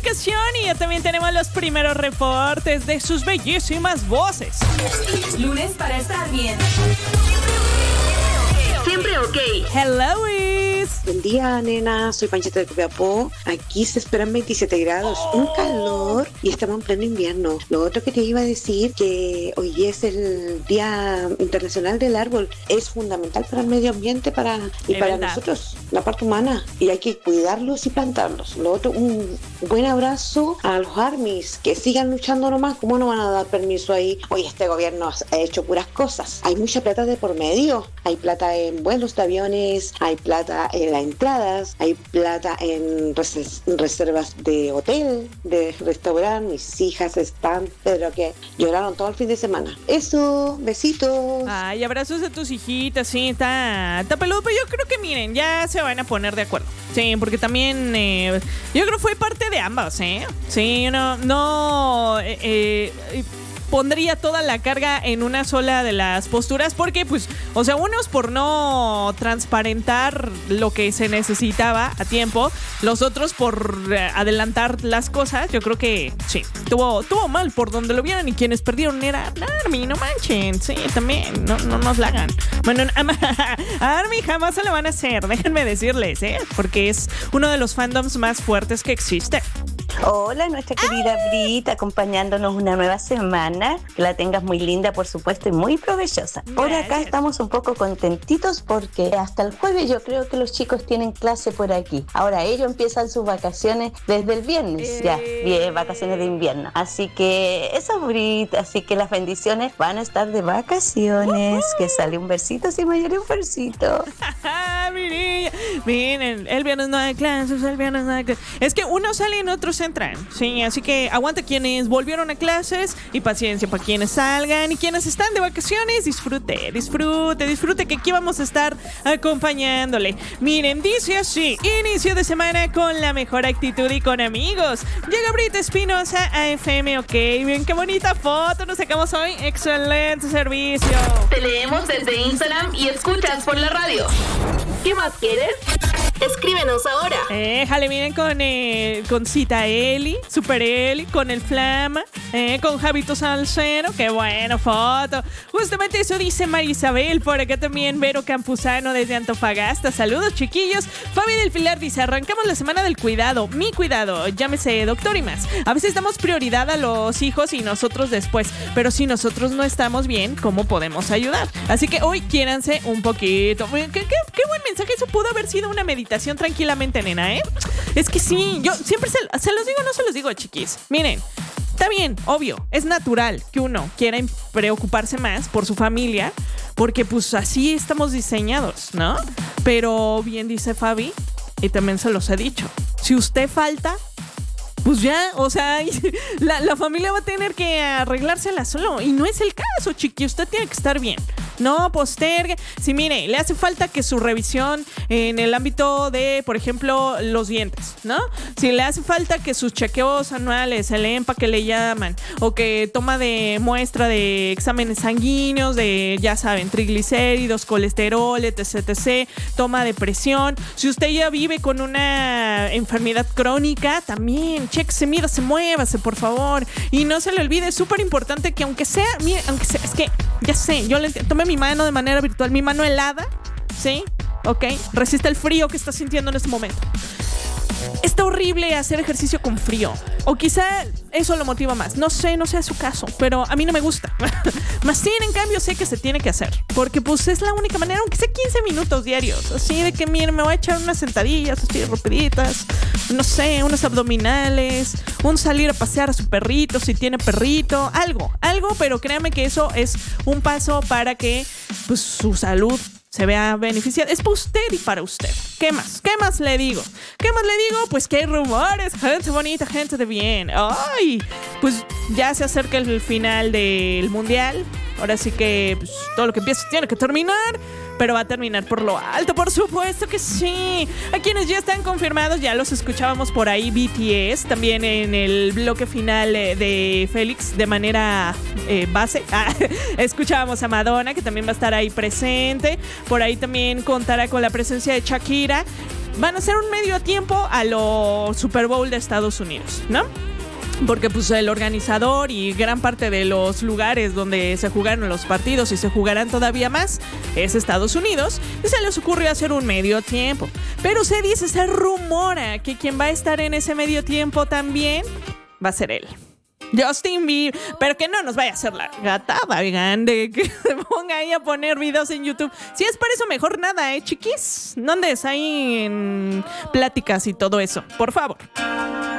aplicación y ya también tenemos los primeros reportes de sus bellísimas voces. Lunes para estar bien. Siempre ok. Hello, Luis. Buen día, nena. Soy Panchita de Copiapó. Aquí se esperan 27 grados. Un calor y estamos en pleno invierno. Lo otro que te iba a decir, que hoy es el Día Internacional del Árbol. Es fundamental para el medio ambiente y para nosotros, la parte humana. Y hay que cuidarlos y plantarlos. Lo otro, un buen abrazo a los armies. Que sigan luchando nomás. ¿Cómo no van a dar permiso ahí? Hoy este gobierno ha hecho puras cosas. Hay mucha plata de por medio. Hay plata en vuelos de aviones, hay plata en las entradas, hay plata en reservas de hotel, de restaurante. Mis hijas están, pero que lloraron todo el fin de semana. Eso, besitos. Ay, abrazos a tus hijitas, sí, está peludo, pero yo creo que miren, ya se van a poner de acuerdo. Sí, porque también yo creo que fue parte de ambas, ¿eh? Sí, no pondría toda la carga en una sola de las posturas porque, pues, o sea, unos por no transparentar lo que se necesitaba a tiempo, los otros por adelantar las cosas. Yo creo que sí, tuvo mal por donde lo vieran y quienes perdieron era Army, no manchen, sí, también, no nos la hagan. Bueno, a Army jamás se la van a hacer, déjenme decirles, porque es uno de los fandoms más fuertes que existe. Hola, nuestra querida Brita, acompañándonos una nueva semana. Que la tengas muy linda, por supuesto, y muy provechosa. Por acá estamos un poco contentitos porque hasta el jueves yo creo que los chicos tienen clase por aquí. Ahora ellos empiezan sus vacaciones desde el viernes, ya, bien, vacaciones de invierno. Así que eso, Brita, así que las bendiciones van a estar de vacaciones. Que sale un versito, si mayor un versito. Miren, el viernes no hay clases, Es que unos salen, otros entran. Sí, así que aguanta quienes volvieron a clases y paciencia para quienes salgan y quienes están de vacaciones. Disfrute, que aquí vamos a estar acompañándole. Miren, dice así: inicio de semana con la mejor actitud y con amigos. Llega Brita Espinosa a FM OK. Miren qué bonita foto nos sacamos hoy. Excelente servicio. Te leemos desde Instagram y escuchas por la radio. ¿Qué más quieres? Escríbenos ahora. Jale, miren con Cita Eli, Super Eli, con el Flama, con Javito Salcero. Qué buena foto. Justamente eso dice Marisabel. Por acá también Vero Campuzano desde Antofagasta. Saludos, chiquillos. Fabi del Pilar dice: arrancamos la semana del cuidado. Mi cuidado, llámese doctor y más. A veces damos prioridad a los hijos y nosotros después. Pero si nosotros no estamos bien, ¿cómo podemos ayudar? Así que hoy quiéranse un poquito. Qué buen mensaje. Eso pudo haber sido una meditación tranquilamente, nena, Es que sí, yo siempre se los digo, no se los digo, chiquis. Miren, está bien, obvio, es natural que uno quiera preocuparse más por su familia, porque pues así estamos diseñados, ¿no? Pero bien dice Fabi, y también se los he dicho, si usted falta, pues ya, o sea, la familia va a tener que arreglársela solo. Y no es el caso, chiqui, usted tiene que estar bien. No postergue. Si mire, le hace falta que su revisión en el ámbito de, por ejemplo, los dientes, ¿no? Si le hace falta que sus chequeos anuales, el EMPA que le llaman, o que toma de muestra de exámenes sanguíneos, de, ya saben, triglicéridos, colesterol, etc., toma de presión. Si usted ya vive con una enfermedad crónica, también chéquese, mírase, muévase, por favor. Y no se le olvide, es súper importante que aunque sea, es que, ya sé, yo le entiendo. Tome mi mano de manera virtual, mi mano helada, ¿sí? Ok, resiste el frío que está sintiendo en este momento. Está horrible hacer ejercicio con frío. O quizá eso lo motiva más. No sé su caso, pero a mí no me gusta. Más sin, en cambio, sé que se tiene que hacer. Porque pues es la única manera, aunque sea 15 minutos diarios. Así de que, miren, me voy a echar unas sentadillas así rapiditas. No sé, unos abdominales. Un salir a pasear a su perrito, si tiene perrito. Algo, pero créanme que eso es un paso para que pues su salud se vea beneficiada. Es para usted y para usted. ¿Qué más le digo? Pues que hay rumores, gente bonita, gente de bien. ¡Ay! Pues ya se acerca el final del mundial. Ahora sí que pues, todo lo que empieza tiene que terminar. Pero va a terminar por lo alto, por supuesto que sí. A quienes ya están confirmados, ya los escuchábamos por ahí, BTS. También en el bloque final de Félix, de manera base. Escuchábamos a Madonna, que también va a estar ahí presente. Por ahí también contará con la presencia de Shakira. van a hacer un medio tiempo a lo Super Bowl de Estados Unidos, ¿no? Porque pues el organizador y gran parte de los lugares donde se jugaron los partidos y se jugarán todavía más es Estados Unidos, y se les ocurrió hacer un medio tiempo. Pero se dice, se rumora que quien va a estar en ese medio tiempo también va a ser él, Justin Bieber, pero que no nos vaya a hacer la gatada, oigan, de que se ponga ahí a poner videos en YouTube. Si es para eso, mejor nada, chiquis. No andes ahí en pláticas y todo eso, por favor.